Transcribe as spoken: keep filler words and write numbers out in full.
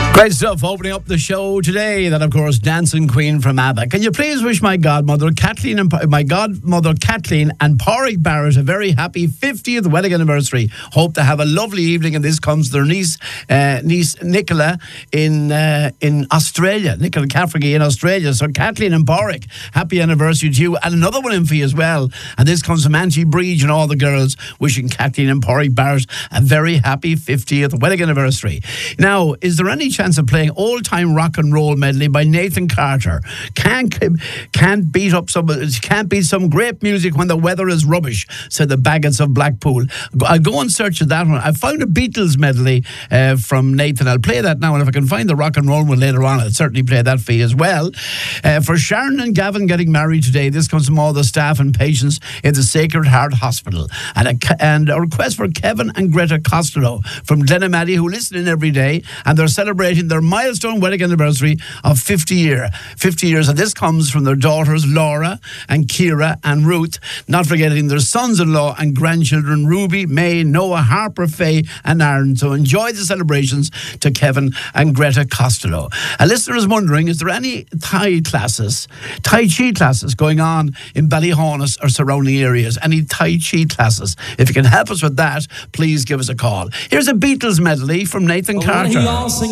Great stuff opening up the show today. That, of course, Dancing Queen from ABBA. Can you please wish my godmother Kathleen and my godmother Kathleen and Pádraig Barrett a very happy fiftieth wedding anniversary? Hope to have a lovely evening. And this comes to their niece, uh, niece Nicola in uh, in Australia. Nicola Cafferty in Australia. So Kathleen and Pádraig, happy anniversary to you. And another one in for you as well. And this comes from Angie Breach and all the girls wishing Kathleen and Pádraig Barrett a very happy fiftieth wedding anniversary. Now, is there any chance of playing old-time rock and roll medley by Nathan Carter? Can't can't beat up some can't beat some great music when the weather is rubbish, said the Baggots of Blackpool. I'll go and search that one. I found a Beatles medley uh, from Nathan. I'll play that now, and if I can find the rock and roll one later on, I'll certainly play that for you as well. Uh, for Sharon and Gavin getting married today, this comes from all the staff and patients in the Sacred Heart Hospital, and a, and a request for Kevin and Greta Costello from Glenamaddy, who listen in every day, and they're celebrating their milestone wedding anniversary of fifty year, fifty years, and this comes from their daughters Laura and Kira and Ruth, not forgetting their sons-in-law and grandchildren Ruby, May, Noah, Harper, Faye and Aaron. So enjoy the celebrations to Kevin and Greta Costello. A listener is wondering, is there any Thai classes, Tai Chi classes going on in Ballyhaunis or surrounding areas? Any Tai Chi classes? If you can help us with that, please give us a call. Here's a Beatles medley from Nathan Carter.